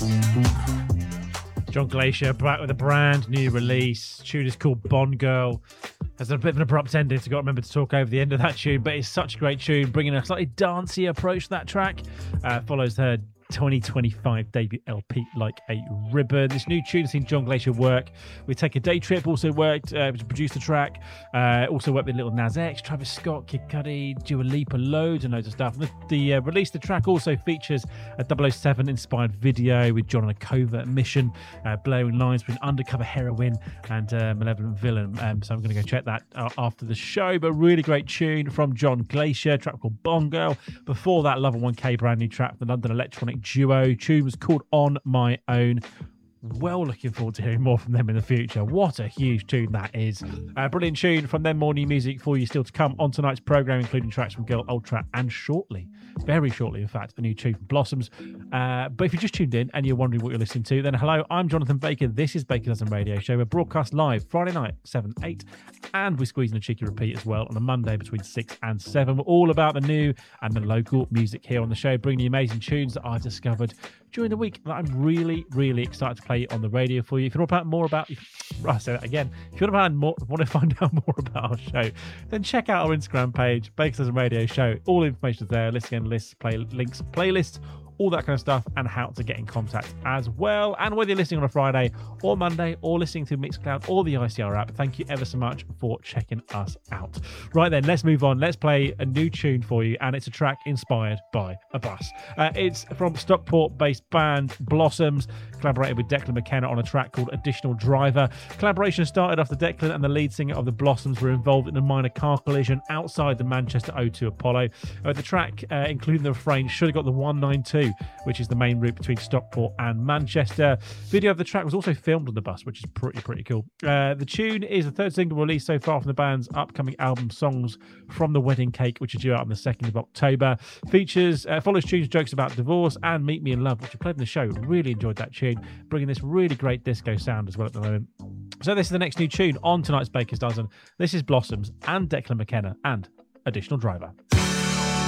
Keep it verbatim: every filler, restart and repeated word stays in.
John Glacier back with a brand new release. Tune is called Bond Girl. Has a bit of an abrupt ending, so got to remember to talk over the end of that tune, but it's such a great tune, bringing a slightly dancey approach to that track. Uh, follows her twenty twenty-five debut L P Like a Ribbon. This new tune has seen John Glacier work with Take a Day Trip, also worked uh, to produce the track, uh, also worked with Little Nas X, Travis Scott, Kid Cudi, Dua Lipa, loads and loads of stuff. The, the uh, release, the track also features a double oh seven inspired video with John on a covert mission, uh, blurring lines between undercover heroine and uh, malevolent villain. Um, so I'm going to go check that out after the show, but really great tune from John Glacier, track called Bond Girl. Before that, Love and one K, brand new track, the London electronic duo. Tune was called On My Own. Well, looking forward to hearing more from them in the future. What a huge tune that is. A brilliant tune from them. More new music for you still to come on tonight's programme, including tracks from Girl Ultra and shortly, very shortly in fact, a new tune from Blossoms. Uh, but if you just tuned in and you're wondering what you're listening to, then hello, I'm Jonathan Baker. This is Baker Dozen Radio Show. We're broadcast live Friday night, seven, eight, and we squeeze in a cheeky repeat as well on a Monday between six and seven. We're all about the new and the local music here on the show, bringing you amazing tunes that I've discovered during the week that I'm really, really excited to play on the radio for you. If you want to find more about, I'll say that again. If you want to find more, want to find out more about our show, then check out our Instagram page, Baker Dozen Radio Show. All the information is there. Listen, lists, play links, playlists, all that kind of stuff, and how to get in contact as well. And whether you're listening on a Friday or Monday or listening to Mixcloud or the I C R app, thank you ever so much for checking us out. Right then, let's move on. Let's play a new tune for you, and it's a track inspired by a bus. Uh, it's from Stockport-based band Blossoms, collaborated with Declan McKenna on a track called Additional Driver. Collaboration started after Declan and the lead singer of the Blossoms were involved in a minor car collision outside the Manchester O two Apollo. Uh, the track, uh, including the refrain, should have got the one ninety-two, which is the main route between Stockport and Manchester. Video of the track was also filmed on the bus, which is pretty, pretty cool. Uh, the tune is the third single released so far from the band's upcoming album Songs from the Wedding Cake, which is due out on the second of October. Features, uh, follows tunes, jokes about divorce and Meet Me in Love, which I played in the show. Really enjoyed that tune, bringing this really great disco sound as well at the moment. So this is the next new tune on tonight's Baker's Dozen. This is Blossoms and Declan McKenna and Additional Driver.